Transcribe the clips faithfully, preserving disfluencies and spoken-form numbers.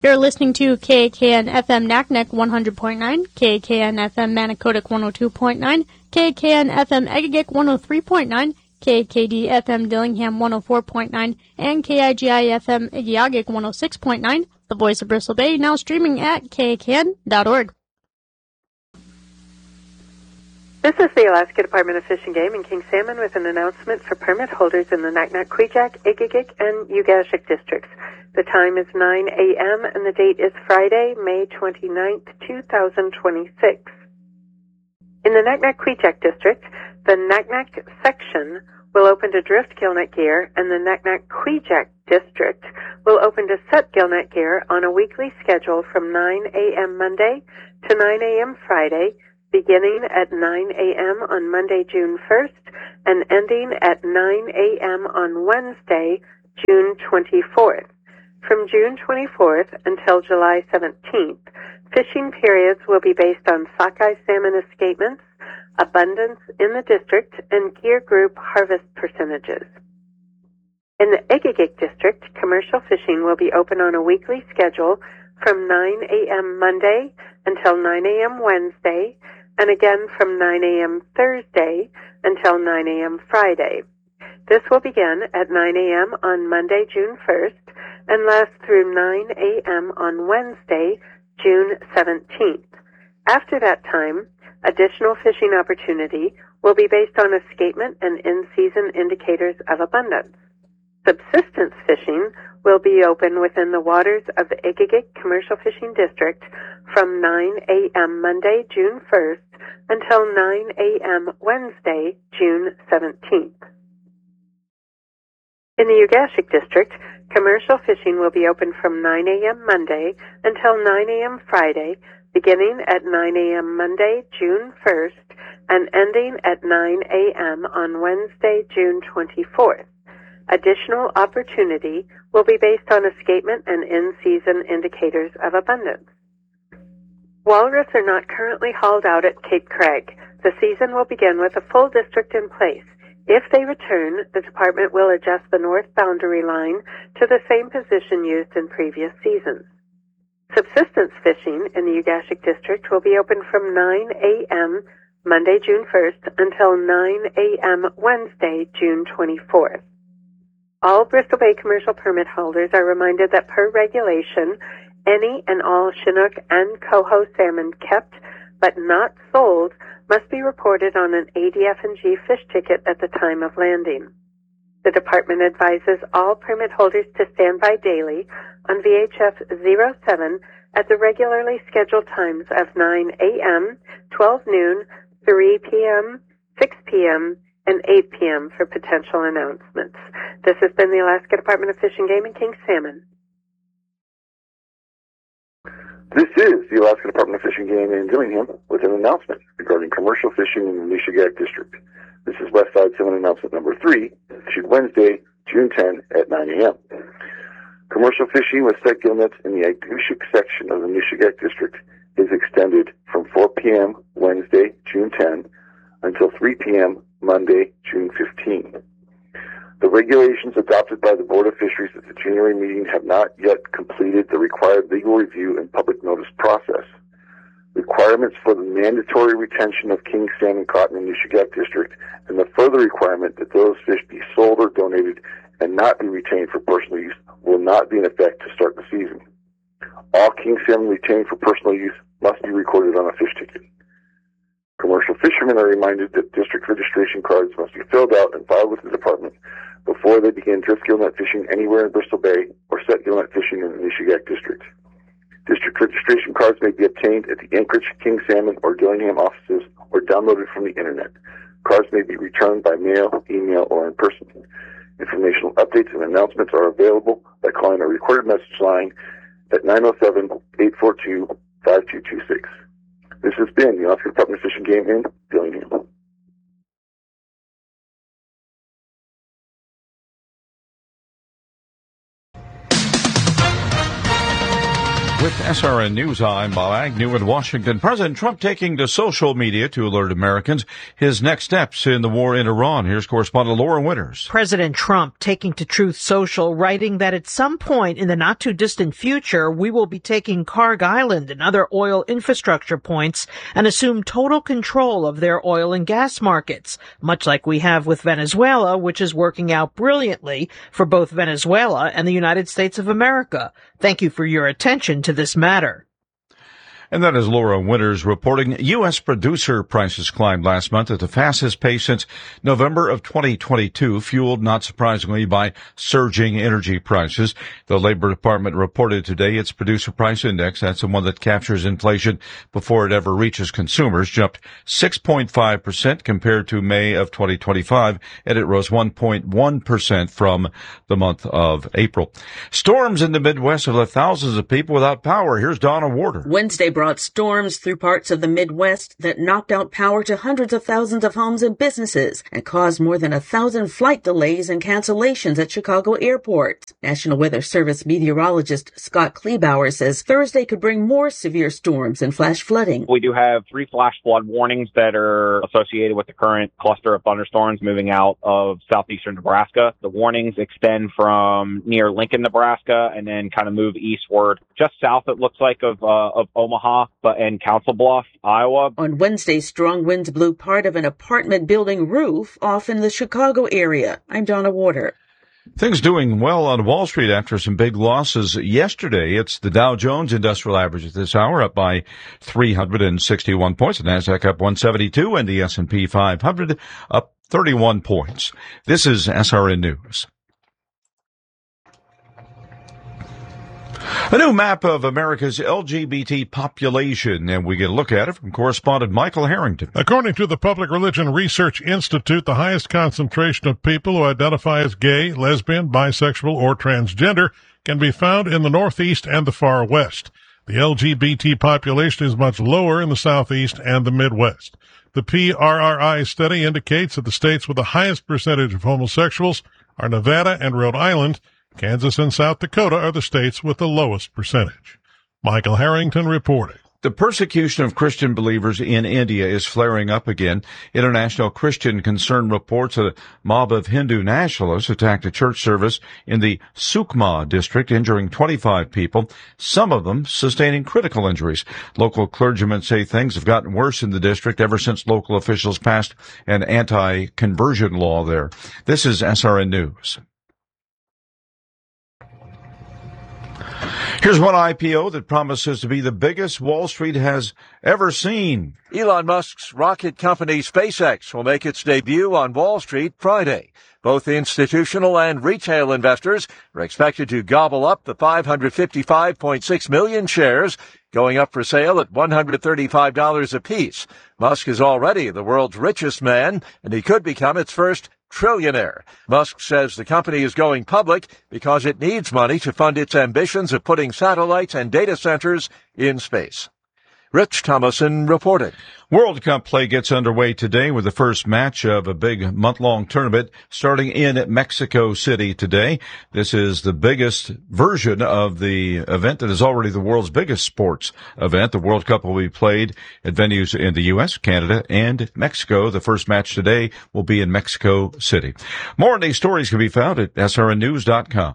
You're listening to K A K N F M Naknek one hundred point nine, K A K N F M Manicodic one oh two point nine, K A K N F M Egegik one oh three point nine, K A K D F M Dillingham one oh four point nine, and K I G I F M Igiagik one oh six point nine, the voice of Bristol Bay, now streaming at K A K N dot org. This is the Alaska Department of Fish and Game in King Salmon with an announcement for permit holders in the Naknek, Kvichak, Egegik, and Ugashik districts. The time is nine a.m. and the date is Friday, May twenty-ninth, two thousand twenty-six. In the Naknek, Kvichak district, the Naknek section will open to drift gillnet gear, and the Naknek, Kvichak district will open to set gillnet gear on a weekly schedule from nine a.m. Monday to nine a.m. Friday, beginning at nine a.m. on Monday, June first, and ending at nine a.m. on Wednesday, June twenty-fourth. From June twenty-fourth until July seventeenth, fishing periods will be based on sockeye salmon escapements, abundance in the district, and gear group harvest percentages. In the Egegik district, commercial fishing will be open on a weekly schedule from nine a.m. Monday until nine a.m. Wednesday, and again from nine a.m. Thursday until nine a.m. Friday. This will begin at nine a.m. on Monday, June first, and last through nine a.m. on Wednesday, June seventeenth. After that time, additional fishing opportunity will be based on escapement and in-season indicators of abundance. Subsistence fishing will be open within the waters of the Egegik Commercial Fishing District from nine a.m. Monday, June first, until nine a.m. Wednesday, June seventeenth. In the Ugashik district, commercial fishing will be open from nine a.m. Monday until nine a.m. Friday, beginning at nine a.m. Monday, June first, and ending at nine a.m. on Wednesday, June twenty-fourth. Additional opportunity will be based on escapement and in-season indicators of abundance. Walrus are not currently hauled out at Cape Craig. The season will begin with a full district in place. If they return, the department will adjust the north boundary line to the same position used in previous seasons. Subsistence fishing in the Ugashik district will be open from nine a.m. Monday, June first, until nine a.m. Wednesday, June twenty-fourth. All Bristol Bay commercial permit holders are reminded that per regulation, any and all Chinook and coho salmon kept but not sold must be reported on an A D F and G fish ticket at the time of landing. The department advises all permit holders to stand by daily on V H F zero seven at the regularly scheduled times of nine a.m., twelve noon, three p.m., six p.m., and eight p.m. for potential announcements. This has been the Alaska Department of Fish and Game in King Salmon. This is the Alaska Department of Fish and Game in Dillingham with an announcement regarding commercial fishing in the Nishigak District. This is West Side seven announcement number three, issued Wednesday, June tenth at nine a.m. Commercial fishing with set gillnets in the Agushik section of the Nishigak District is extended from four p.m. Wednesday, June tenth until three p.m. Monday, June fifteenth. The regulations adopted by the Board of Fisheries at the January meeting have not yet completed the required legal review and public notice process. Requirements for the mandatory retention of king salmon caught in the Nishigak District and the further requirement that those fish be sold or donated and not be retained for personal use will not be in effect to start the season. All king salmon retained for personal use must be recorded on a fish ticket. Commercial fishermen are reminded that district registration cards must be filled out and filed with the department before they begin drift gillnet fishing anywhere in Bristol Bay or set gillnet fishing in the Nishigak District. District registration cards may be obtained at the Anchorage, King Salmon, or Dillingham offices or downloaded from the Internet. Cards may be returned by mail, email, or in person. Informational updates and announcements are available by calling a recorded message line at nine oh seven, eight four two, five two two six. This has been the Alaska Department of Fish and Game in Dillingham. With With S R N News, I'm Bob Agnew in Washington. President Trump taking to social media to alert Americans his next steps in the war in Iran. Here's correspondent Laura Winters. President Trump taking to Truth Social, writing that at some point in the not-too-distant future, we will be taking Karg Island and other oil infrastructure points and assume total control of their oil and gas markets, much like we have with Venezuela, which is working out brilliantly for both Venezuela and the United States of America. Thank you for your attention to this matter. And that is Laura Winters reporting. U S producer prices climbed last month at the fastest pace since November of twenty twenty-two, fueled, not surprisingly, by surging energy prices. The Labor Department reported today its producer price index, that's the one that captures inflation before it ever reaches consumers, jumped six point five percent compared to May of twenty twenty-five, and it rose one point one percent from the month of April. Storms in the Midwest have left thousands of people without power. Here's Donna Warder. Wednesday brought storms through parts of the Midwest that knocked out power to hundreds of thousands of homes and businesses and caused more than a thousand flight delays and cancellations at Chicago Airport. National Weather Service meteorologist Scott Kleebauer says Thursday could bring more severe storms and flash flooding. We do have three flash flood warnings that are associated with the current cluster of thunderstorms moving out of southeastern Nebraska. The warnings extend from near Lincoln, Nebraska, and then kind of move eastward just south, it looks like, of uh, of Omaha. But in Council Bluff, Iowa. On Wednesday, strong winds blew part of an apartment building roof off in the Chicago area. I'm Donna Warder. Things doing well on Wall Street after some big losses yesterday. It's the Dow Jones Industrial Average at this hour up by three hundred sixty-one points. The NASDAQ up one seventy-two and the S and P five hundred up thirty-one points. This is S R N News. A new map of America's L G B T population, and we get a look at it from correspondent Michael Harrington. According to the Public Religion Research Institute, the highest concentration of people who identify as gay, lesbian, bisexual, or transgender can be found in the Northeast and the Far West. The L G B T population is much lower in the Southeast and the Midwest. The P R R I study indicates that the states with the highest percentage of homosexuals are Nevada and Rhode Island. Kansas and South Dakota are the states with the lowest percentage. Michael Harrington reporting. The persecution of Christian believers in India is flaring up again. International Christian Concern reports a mob of Hindu nationalists attacked a church service in the Sukma district, injuring twenty-five people, some of them sustaining critical injuries. Local clergymen say things have gotten worse in the district ever since local officials passed an anti-conversion law there. This is S R N News. Here's one I P O that promises to be the biggest Wall Street has ever seen. Elon Musk's rocket company SpaceX will make its debut on Wall Street Friday. Both institutional and retail investors are expected to gobble up the five hundred fifty-five point six million shares, going up for sale at one hundred thirty-five dollars apiece. Musk is already the world's richest man, and he could become its first trillionaire. Musk says the company is going public because it needs money to fund its ambitions of putting satellites and data centers in space. Rich Thomason reported. World Cup play gets underway today with the first match of a big month-long tournament starting in Mexico City today. This is the biggest version of the event that is already the world's biggest sports event. The World Cup will be played at venues in the U S, Canada, and Mexico. The first match today will be in Mexico City. More on these stories can be found at S R N news dot com.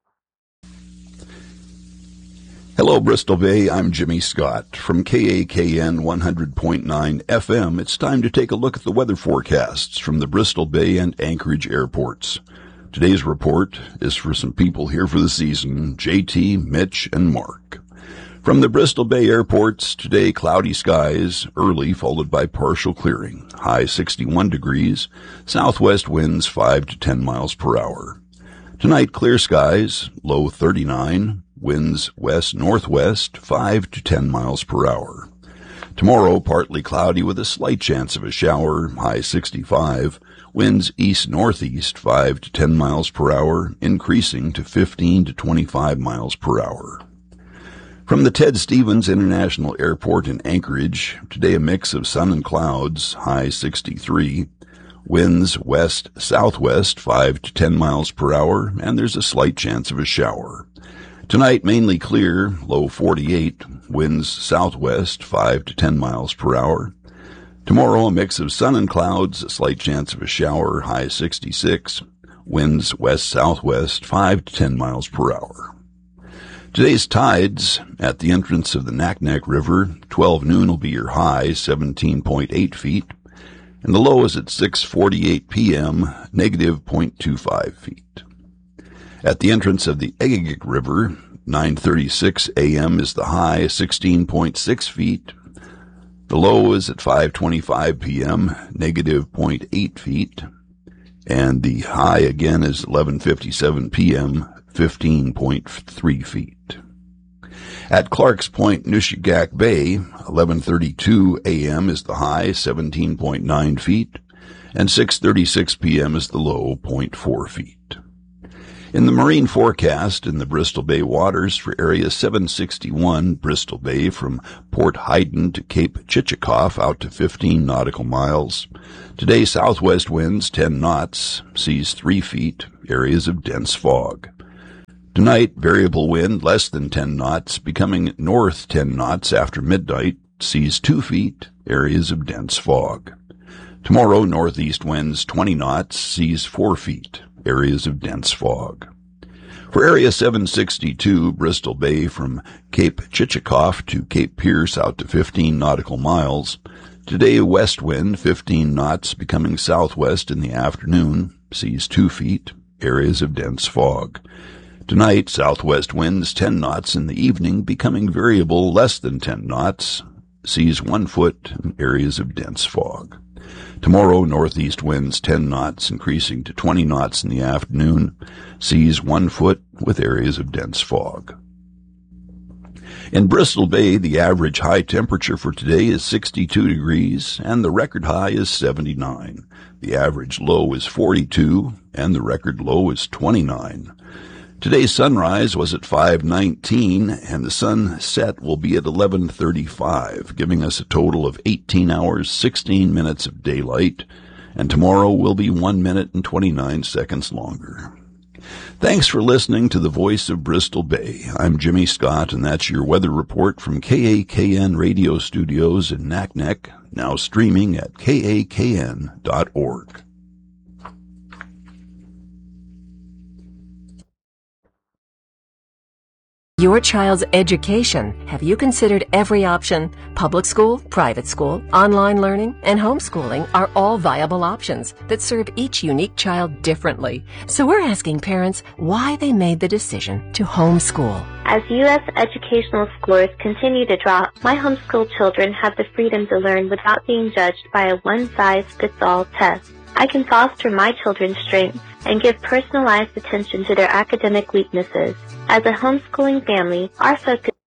Hello, Bristol Bay. I'm Jimmy Scott from K A K N one hundred point nine F M. It's time to take a look at the weather forecasts from the Bristol Bay and Anchorage airports. Today's report is for some people here for the season, J T, Mitch, and Mark. From the Bristol Bay airports, today cloudy skies, early followed by partial clearing, high sixty-one degrees, southwest winds five to ten miles per hour. Tonight, clear skies, low thirty-nine, winds west-northwest, five to ten miles per hour. Tomorrow, partly cloudy with a slight chance of a shower, high sixty-five, winds east-northeast, five to ten miles per hour, increasing to fifteen to twenty-five miles per hour. From the Ted Stevens International Airport in Anchorage, today a mix of sun and clouds, high sixty-three, winds west-southwest, five to ten miles per hour, and there's a slight chance of a shower. Tonight, mainly clear, low forty-eight, winds southwest five to ten miles per hour. Tomorrow, a mix of sun and clouds, a slight chance of a shower, high sixty-six, winds west-southwest five to ten miles per hour. Today's tides at the entrance of the Naknek River, twelve noon will be your high, seventeen point eight feet, and the low is at six forty-eight p.m., negative zero point two five feet. At the entrance of the Egegik River, nine thirty-six a.m. is the high, sixteen point six feet. The low is at five twenty-five p.m., negative zero point eight feet. And the high again is eleven fifty-seven p.m., fifteen point three feet. At Clark's Point, Nushagak Bay, eleven thirty-two a.m. is the high, seventeen point nine feet. And six thirty-six p.m. is the low, zero point four feet. In the marine forecast in the Bristol Bay waters for Area seven sixty-one, Bristol Bay from Port Hayden to Cape Chichikov out to fifteen nautical miles. Today, southwest winds ten knots, seas three feet, areas of dense fog. Tonight, variable wind less than ten knots, becoming north ten knots after midnight, seas two feet, areas of dense fog. Tomorrow, northeast winds twenty knots, seas four feet. Areas of dense fog. For Area seven sixty-two, Bristol Bay from Cape Chichikov to Cape Pierce out to fifteen nautical miles. Today, west wind fifteen knots, becoming southwest in the afternoon, seas two feet, areas of dense fog. Tonight, southwest winds ten knots in the evening, becoming variable less than ten knots, seas one foot, areas of dense fog. Tomorrow, northeast winds ten knots, increasing to twenty knots in the afternoon, seas one foot with areas of dense fog. In Bristol Bay, the average high temperature for today is sixty-two degrees, and the record high is seventy-nine. The average low is forty-two, and the record low is twenty-nine. Today's sunrise was at five nineteen, and the sunset will be at eleven thirty-five, giving us a total of eighteen hours, sixteen minutes of daylight, and tomorrow will be one minute and twenty-nine seconds longer. Thanks for listening to the Voice of Bristol Bay. I'm Jimmy Scott, and that's your weather report from K A K N Radio Studios in Naknek, now streaming at K A K N dot org. Your child's education. Have you considered every option? Public school, private school, online learning, and homeschooling are all viable options that serve each unique child differently. So we're asking parents why they made the decision to homeschool. As U S educational scores continue to drop, my homeschool children have the freedom to learn without being judged by a one-size-fits-all test. I can foster my children's strengths and give personalized attention to their academic weaknesses. As a homeschooling family, our focus